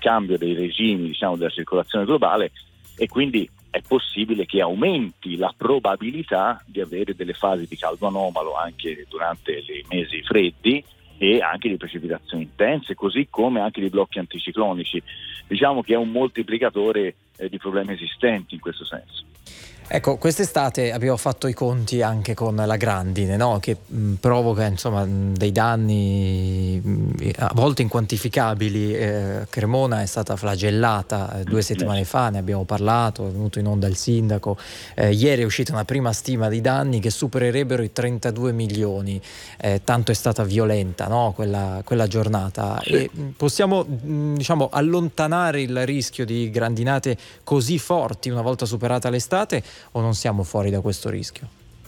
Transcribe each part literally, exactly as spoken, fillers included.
cambio dei regimi, diciamo, della circolazione globale, e quindi è possibile che aumenti la probabilità di avere delle fasi di caldo anomalo anche durante i mesi freddi e anche di precipitazioni intense, così come anche di blocchi anticiclonici. Diciamo che è un moltiplicatore eh, di problemi esistenti in questo senso. Ecco, quest'estate abbiamo fatto i conti anche con la grandine, no? Che mh, provoca insomma mh, dei danni mh, a volte inquantificabili. Eh, Cremona è stata flagellata eh, due settimane fa, ne abbiamo parlato, è venuto in onda il sindaco. Eh, ieri è uscita una prima stima di danni che supererebbero i trentadue milioni. Eh, tanto è stata violenta, no? quella, quella giornata. Sì. E mh, possiamo mh, diciamo allontanare il rischio di grandinate così forti una volta superata l'estate, o non siamo fuori da questo rischio?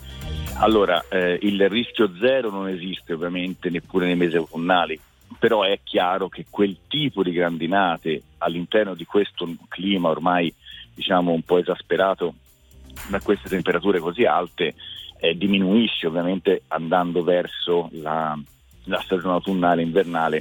Allora, eh, il rischio zero non esiste ovviamente neppure nei mesi autunnali, però è chiaro che quel tipo di grandinate all'interno di questo clima ormai diciamo un po' esasperato da queste temperature così alte eh, diminuisce ovviamente andando verso la, la stagione autunnale invernale,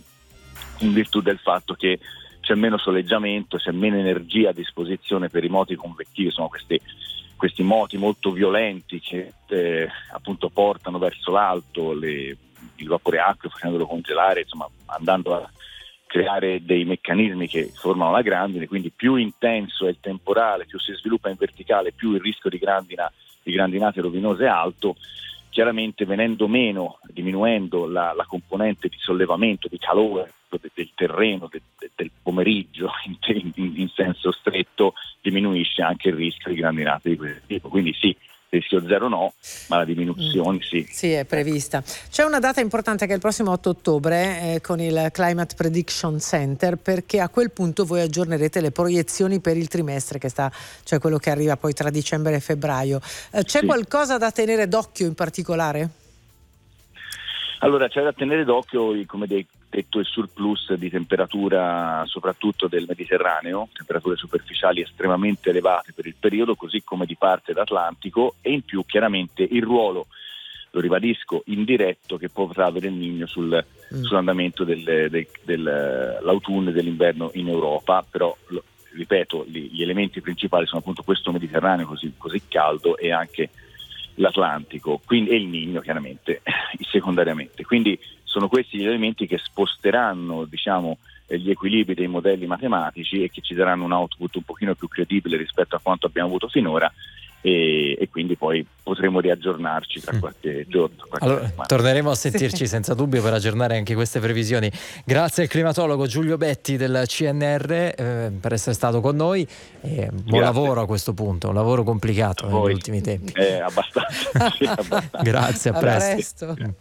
in virtù del fatto che c'è meno soleggiamento, c'è meno energia a disposizione per i moti convettivi, sono questi questi moti molto violenti che eh, appunto portano verso l'alto le, il vapore acqueo, facendolo congelare, insomma andando a creare dei meccanismi che formano la grandine. Quindi più intenso è il temporale, più si sviluppa in verticale, più il rischio di grandina, di grandinate rovinose è alto. Chiaramente venendo meno, diminuendo la, la componente di sollevamento, di calore del, del terreno, del, del pomeriggio in, in, in senso stretto, diminuisce anche il rischio di grandinate di questo tipo. Quindi sì, rischio zero no, ma la diminuzione mm. sì. Sì, è prevista. C'è una data importante che è il prossimo otto ottobre eh, con il Climate Prediction Center, perché a quel punto voi aggiornerete le proiezioni per il trimestre che sta, cioè quello che arriva poi tra dicembre e febbraio. Eh, c'è sì. qualcosa da tenere d'occhio in particolare? Allora c'è da tenere d'occhio, come detto, il surplus di temperatura soprattutto del Mediterraneo, temperature superficiali estremamente elevate per il periodo, così come di parte d'Atlantico, e in più chiaramente il ruolo, lo ribadisco, indiretto che potrà avere il Niño sul, mm. sull'andamento del, del, dell'autunno e dell'inverno in Europa. Però lo, ripeto, gli, gli elementi principali sono appunto questo Mediterraneo così, così caldo e anche l'Atlantico, quindi, e il Niño chiaramente secondariamente. Quindi sono questi gli elementi che sposteranno diciamo gli equilibri dei modelli matematici e che ci daranno un output un pochino più credibile rispetto a quanto abbiamo avuto finora, e, e quindi poi potremo riaggiornarci tra qualche giorno. Qualche allora, settimana. Torneremo a sentirci sì. senza dubbio per aggiornare anche queste previsioni. Grazie al climatologo Giulio Betti del C N R eh, per essere stato con noi. E buon Grazie. lavoro a questo punto, un lavoro complicato negli ultimi tempi. Eh, abbastanza, sì, abbastanza. Grazie, a, a presto. presto.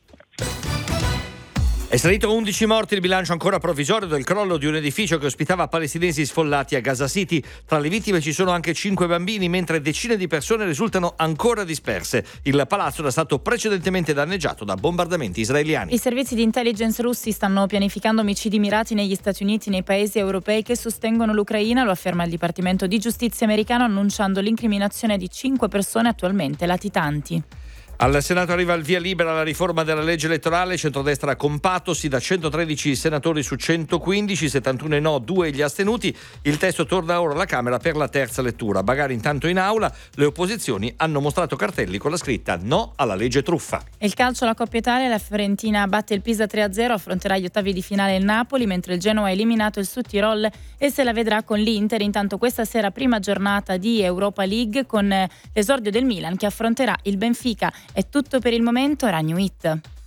È salito a undici morti il bilancio ancora provvisorio del crollo di un edificio che ospitava palestinesi sfollati a Gaza City. Tra le vittime ci sono anche cinque bambini, mentre decine di persone risultano ancora disperse. Il palazzo era stato precedentemente danneggiato da bombardamenti israeliani. I servizi di intelligence russi stanno pianificando omicidi mirati negli Stati Uniti e nei paesi europei che sostengono l'Ucraina, lo afferma il Dipartimento di Giustizia americano, annunciando l'incriminazione di cinque persone attualmente latitanti. Al Senato arriva il via libera alla riforma della legge elettorale. Centrodestra compattosi da centotredici senatori su centoquindici, settantuno e no, due gli astenuti. Il testo torna ora alla Camera per la terza lettura. Magari intanto in aula le opposizioni hanno mostrato cartelli con la scritta no alla legge truffa. Il calcio, la Coppa Italia, la Fiorentina batte il Pisa tre a zero, affronterà gli ottavi di finale il Napoli, mentre il Genoa ha eliminato il Südtirol e se la vedrà con l'Inter. Intanto questa sera prima giornata di Europa League con l'esordio del Milan che affronterà il Benfica. È tutto per il momento, Ragno Hit.